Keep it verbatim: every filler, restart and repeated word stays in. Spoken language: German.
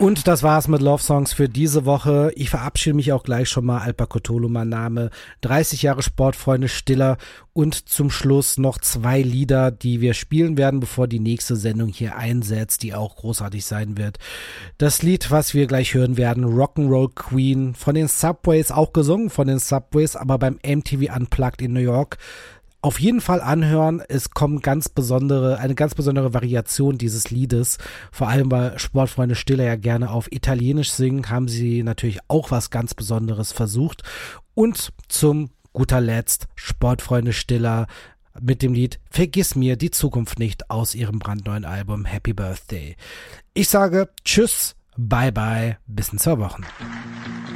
Und das war's mit Love Songs für diese Woche. Ich verabschiede mich auch gleich schon mal. Alpa Cthulhu, mein Name. dreißig Jahre Sportfreunde Stiller. Und zum Schluss noch zwei Lieder, die wir spielen werden, bevor die nächste Sendung hier einsetzt, die auch großartig sein wird. Das Lied, was wir gleich hören werden, Rock'n'Roll Queen, von den Subways, auch gesungen von den Subways, aber beim M T V Unplugged in New York. Auf jeden Fall anhören, es kommt ganz besondere, eine ganz besondere Variation dieses Liedes, vor allem weil Sportfreunde Stiller ja gerne auf Italienisch singen, haben sie natürlich auch was ganz Besonderes versucht. Und zum guter Letzt Sportfreunde Stiller mit dem Lied Vergiss mir die Zukunft nicht aus ihrem brandneuen Album Happy Birthday. Ich sage Tschüss, bye bye, bis in zwei Wochen.